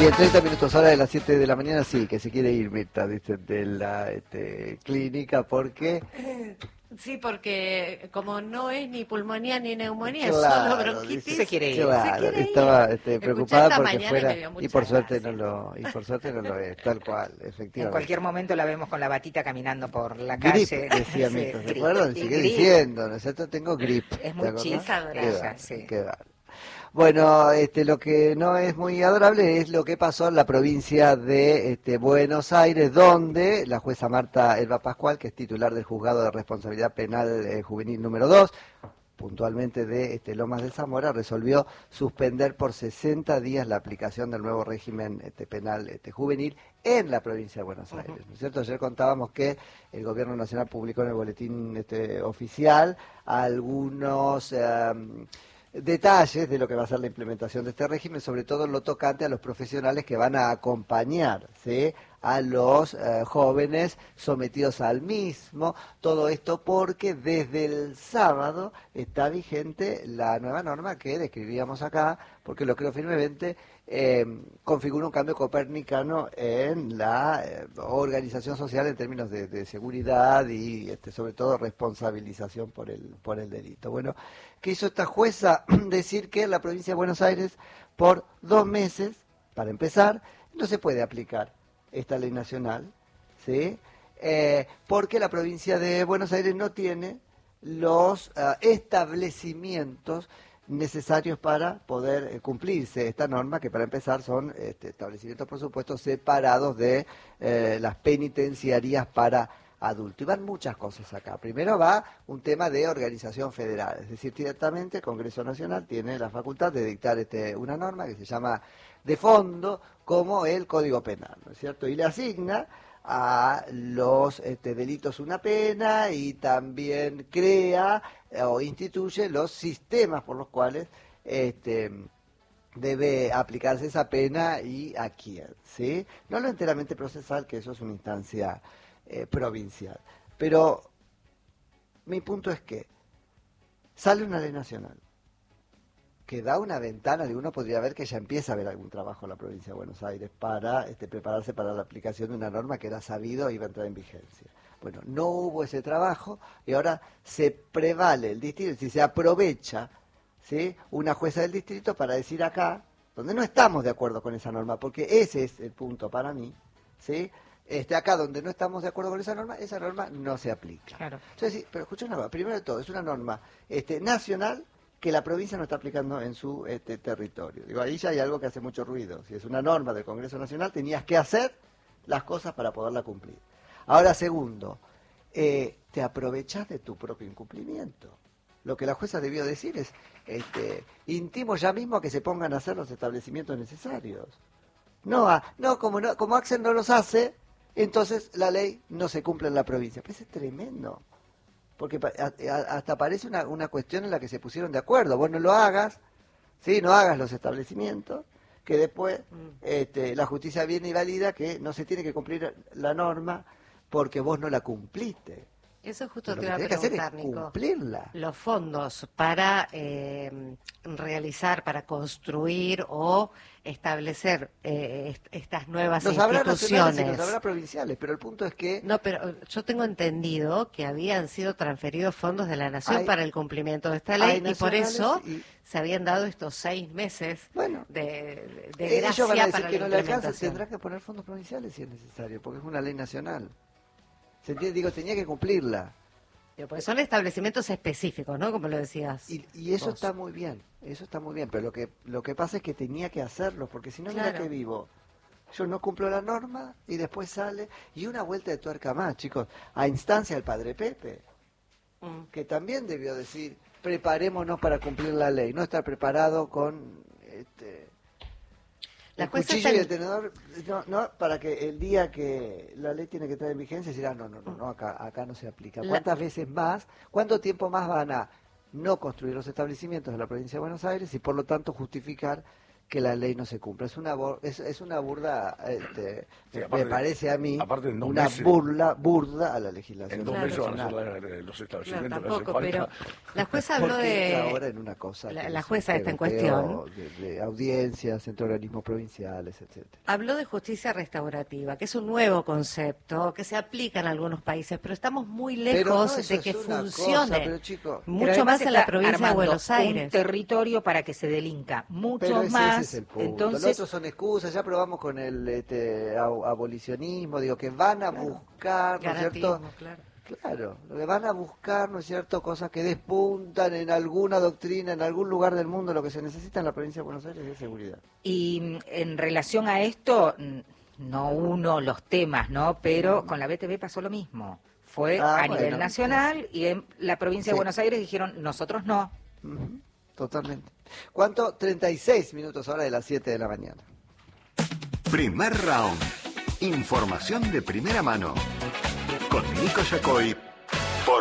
Bien, 30 minutos, hora de las 7 de la mañana, sí, que se quiere ir Mirta, dice, de la clínica, porque... Sí, porque como no es ni pulmonía ni neumonía, es Claro, solo bronquitis, dice, se quiere ir. claro, se quiere estaba ir. preocupada Escuché esta porque mañana fuera, y me dio y mucha por suerte gracia. no lo es, tal cual, En efectivamente. cualquier momento la vemos con la batita caminando por la Grip, calle. decía Sí, Mirta, ¿se grip. acuerdan? Y Sigue grip diciendo, ¿no es cierto? Tengo grip, es ¿te muy acordás? chis adorable. ella, sí. Qué bárbaro. Bueno, lo que no es muy adorable es lo que pasó en la provincia de Buenos Aires, donde la jueza Marta Elba Pascual, que es titular del Juzgado de Responsabilidad Penal Juvenil número 2, puntualmente de Lomas de Zamora, resolvió suspender por 60 días la aplicación del nuevo régimen penal juvenil en la provincia de Buenos Aires, ¿no es cierto? Ayer contábamos que el Gobierno Nacional publicó en el boletín oficial algunos... detalles de lo que va a ser la implementación de este régimen, sobre todo en lo tocante a los profesionales que van a acompañar, ¿sí?, a los jóvenes sometidos al mismo. Todo esto porque desde el sábado está vigente la nueva norma que describíamos acá, porque lo creo firmemente, configura un cambio copernicano en la organización social en términos de seguridad y sobre todo responsabilización por el delito. Bueno, ¿qué hizo esta jueza? Decir que en la provincia de Buenos Aires por 2 meses, para empezar, no se puede aplicar esta ley nacional, ¿sí? Porque la provincia de Buenos Aires no tiene los establecimientos necesarios para poder cumplirse esta norma, que para empezar son establecimientos, por supuesto, separados de las penitenciarías para adultos. Y van muchas cosas acá. Primero va un tema de organización federal, es decir, directamente el Congreso Nacional tiene la facultad de dictar una norma que se llama de fondo como el Código Penal, ¿no es cierto? Y le asigna a los delitos una pena y también crea o instituye los sistemas por los cuales debe aplicarse esa pena y a quién, ¿sí? No lo enteramente procesal, que eso es una instancia provincial. Pero mi punto es que sale una ley nacional que da una ventana de uno podría ver que ya empieza a haber algún trabajo en la provincia de Buenos Aires para prepararse para la aplicación de una norma que era sabido iba a entrar en vigencia. Bueno, no hubo ese trabajo y ahora se prevale el distrito, es decir, se aprovecha, ¿sí?, una jueza del distrito para decir acá, donde no estamos de acuerdo con esa norma, porque ese es el punto para mí, ¿sí?, acá donde no estamos de acuerdo con esa norma no se aplica. Claro. Entonces, sí, pero escucha una cosa, primero de todo, es una norma nacional que la provincia no está aplicando en su territorio. Digo, ahí ya hay algo que hace mucho ruido. Si es una norma del Congreso Nacional, tenías que hacer las cosas para poderla cumplir. Ahora, segundo, te aprovechás de tu propio incumplimiento. Lo que la jueza debió decir es, intimo ya mismo a que se pongan a hacer los establecimientos necesarios. Como Axel no los hace, entonces la ley no se cumple en la provincia. Pues es tremendo. Porque hasta parece una cuestión en la que se pusieron de acuerdo. Vos no lo hagas, ¿sí?, no hagas los establecimientos, que después la justicia viene y valida que no se tiene que cumplir la norma porque vos no la cumpliste. Eso justo Lo te que iba a tenés que hacer preguntar, es Nico. cumplirla. Los fondos para realizar, para construir o establecer estas nuevas Los habrá nacionales y instituciones. los habrá provinciales, pero el punto es que... No, pero yo tengo entendido que habían sido transferidos fondos de la Nación para el cumplimiento de esta ley y por eso se habían dado estos 6 meses de gracia ellos van a decir para que la no le alcanza, implementación. tendrán que poner fondos provinciales si es necesario, porque es una ley nacional. ¿Se entiende? Digo, tenía que cumplirla. Porque son establecimientos específicos, ¿no? Como lo decías. Y eso vos. está muy bien, pero lo que pasa es que tenía que hacerlo, porque si no, mira que vivo. Yo no cumplo la norma y después sale. Y una vuelta de tuerca más, chicos, a instancia del padre Pepe, que también debió decir, preparémonos para cumplir la ley, no estar preparado con el cuchillo y el tenedor, no, para que el día que la ley tiene que estar en vigencia, decir, no, acá no se aplica. ¿Cuántas veces más, cuánto tiempo más van a no construir los establecimientos de la provincia de Buenos Aires y por lo tanto justificar que la ley no se cumpla. Es una burda, me parece a mí, una burda a la legislación. En 2 meses van a ser los establecimientos. Claro, tampoco, pero la jueza habló de... ahora en una cosa la jueza está en cuestión. De audiencias entre organismos provinciales, etcétera. Habló de justicia restaurativa, que es un nuevo concepto, que se aplica en algunos países, pero estamos muy lejos de que funcione. Mucho más en la provincia de Buenos Aires. Un territorio para que se delinca mucho más. Ese es el punto. Los otros son excusas, ya probamos con el abolicionismo, digo, que van a buscar, ¿no es cierto? Claro, lo que van a buscar, ¿no es cierto?, cosas que despuntan en alguna doctrina, en algún lugar del mundo. Lo que se necesita en la provincia de Buenos Aires es seguridad. Y en relación a esto, no uno los temas, ¿no? Pero con la BTV pasó lo mismo. Fue a nivel nacional y en la provincia de Buenos Aires dijeron, nosotros no. Totalmente. ¿Cuánto? 36 minutos ahora de las 7 de la mañana. Primer round. Información de primera mano. Con Nico Yacoy